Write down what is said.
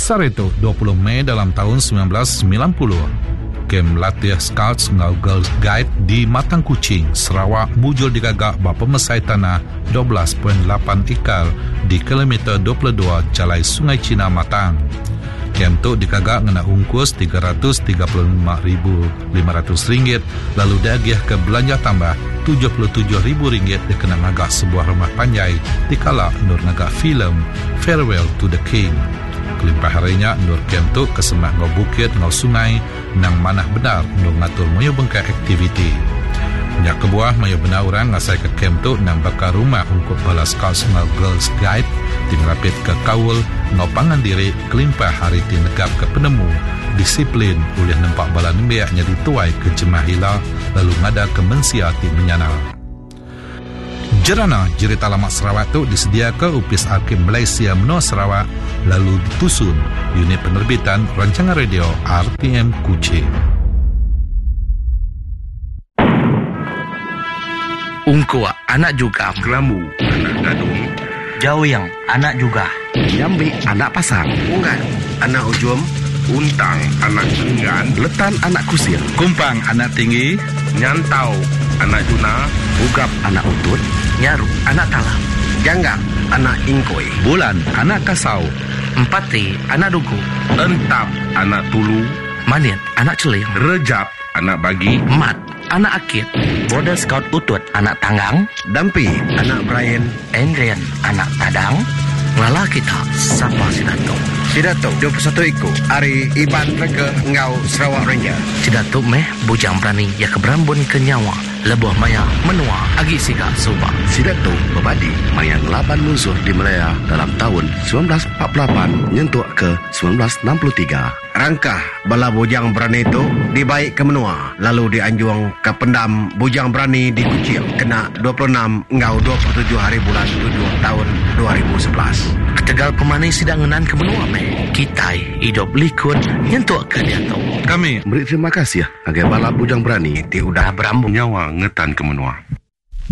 Sarito 20 Mei dalam tahun 1990. Kem latih Scouts ngau Girls Guide di Matang Kuching, Sarawak mujul digagak bapa mesai tanah 12.8 ekar di kilometer 22 Jalai Sungai Cina Matang. Kem tu digagak ngena ungkus RM35,500 lalu diagih ke belanja tambah RM77,000 dikena ngagak sebuah rumah panjai dikala nur ngagak filem Farewell to the King. Kelimpah harinya nur kem tu kesemak ngau bukit ngau sungai nang manah benar nur ngatur mayu bengkai aktiviti. Nyak kebuah mayu benar orang ngasai ke kem tu nang bakar rumah untuk bala Scouts ngau Girls Guide tingrapit ke kaul ngau pangan diri kelimpah hari tinegap ke penemu disiplin boleh nampak bala nembiaknya dituai ke jemaah hila lalu ngada ke mensia ti menyanal. Jerana Jerita Lamak Sarawak tu disedia ke Upis Arkib Malaysia Menua Sarawak lalu ditusun unit penerbitan rancangan radio RTM Kuching. Ungkua anak juga, Kelambu anak gadung, Jawiyang anak juga, Jambi anak pasang, Ungan anak ujum, Untang anak enggan, Letan anak kusir, Kumpang anak tinggi, Nyantau anak juna, Ugap anak utut, Nyaru anak talam, Jangga anak ingkoi, Bulan anak kasau, Empati anak dugu, Entap anak tulu, Manit anak celing, Rejab anak bagi, Mat anak akit, Border Scout utut anak tanggang, Dampi anak Brian, Endrian anak tadang, Ngala kita sapa Sidato. Sidato 21 iku Ari Iban Rega Ngau Sarawak Ranger. Sidato meh bujang berani ya keberambun ke nyawa, lebuh maya menua agi siga suba. Sidato berbadi mayang laban musuh di Malaya dalam tahun 1948 nyentuh ke 1963. Rangkah bala bujang berani itu dibaik ke menua lalu dianjuang ke pendam bujang berani di Kuching kena 26 ngau 27 hari bulan 7 tahun 2011. Ketegal pemani sidang ngenan ke menua meh. Kitai hidup likun nyentuh ke dia tu. kami Beri terima kasih ya agar bala bujang berani ti udah nyawa ngetan ke menua.